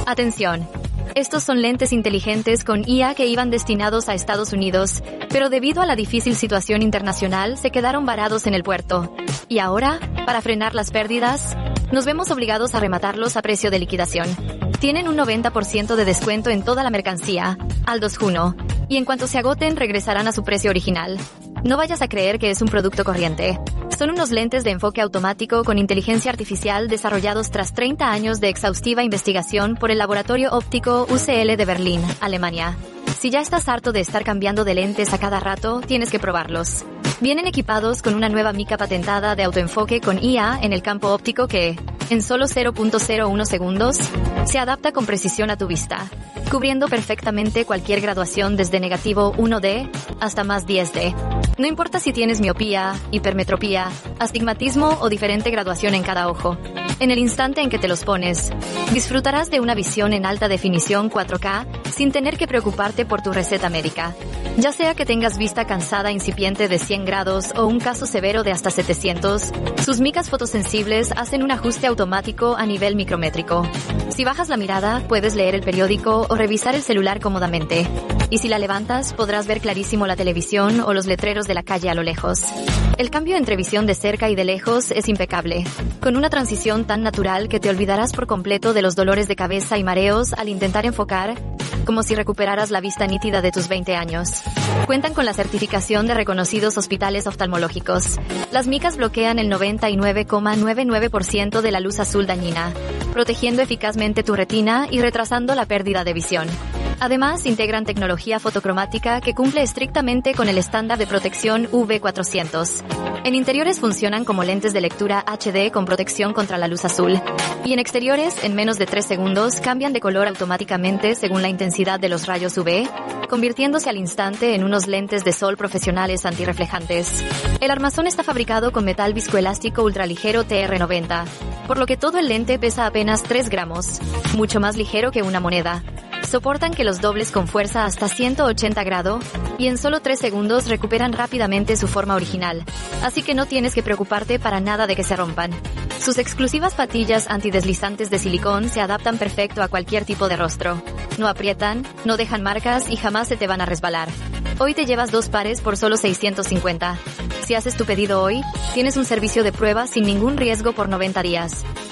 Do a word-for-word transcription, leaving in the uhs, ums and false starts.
Atención. Estos son lentes inteligentes con I A que iban destinados a Estados Unidos, pero debido a la difícil situación internacional se quedaron varados en el puerto. Y ahora, para frenar las pérdidas, nos vemos obligados a rematarlos a precio de liquidación. Tienen un noventa por ciento de descuento en toda la mercancía, al dos junio, y en cuanto se agoten regresarán a su precio original. No vayas a creer que es un producto corriente. Son unos lentes de enfoque automático con inteligencia artificial desarrollados tras treinta años de exhaustiva investigación por el Laboratorio Óptico U C L de Berlín, Alemania. Si ya estás harto de estar cambiando de lentes a cada rato, tienes que probarlos. Vienen equipados con una nueva mica patentada de autoenfoque con I A en el campo óptico que, en solo cero punto cero uno segundos, se adapta con precisión a tu vista, cubriendo perfectamente cualquier graduación desde negativo uno D hasta más diez D. No importa si tienes miopía, hipermetropía, astigmatismo o diferente graduación en cada ojo. En el instante en que te los pones, disfrutarás de una visión en alta definición cuatro K sin tener que preocuparte por tu receta médica. Ya sea que tengas vista cansada incipiente de cien grados o un caso severo de hasta setecientos, sus micas fotosensibles hacen un ajuste automático a nivel micrométrico. Si bajas la mirada, puedes leer el periódico o revisar el celular cómodamente. Y si la levantas, podrás ver clarísimo la televisión o los letreros de la calle a lo lejos. El cambio entre visión de cerca y de lejos es impecable, con una transición tan natural que te olvidarás por completo de los dolores de cabeza y mareos al intentar enfocar, como si recuperaras la vista nítida de tus veinte años. Cuentan con la certificación de reconocidos hospitales oftalmológicos. Las micas bloquean el noventa y nueve coma noventa y nueve por ciento de la luz azul dañina, protegiendo eficazmente tu retina y retrasando la pérdida de visión. Además, integran tecnología fotocromática que cumple estrictamente con el estándar de protección U V cuatrocientos. En interiores funcionan como lentes de lectura H D con protección contra la luz azul. Y en exteriores, en menos de tres segundos, cambian de color automáticamente según la intensidad de los rayos U V, convirtiéndose al instante en unos lentes de sol profesionales antirreflejantes. El armazón está fabricado con metal viscoelástico ultraligero T R noventa, por lo que todo el lente pesa apenas tres gramos, mucho más ligero que una moneda. Soportan que los dobles con fuerza hasta ciento ochenta grados y en solo tres segundos recuperan rápidamente su forma original, así que no tienes que preocuparte para nada de que se rompan. Sus exclusivas patillas antideslizantes de silicón se adaptan perfecto a cualquier tipo de rostro. No aprietan, no dejan marcas y jamás se te van a resbalar. Hoy te llevas dos pares por solo seiscientos cincuenta. Si haces tu pedido hoy, tienes un servicio de prueba sin ningún riesgo por noventa días.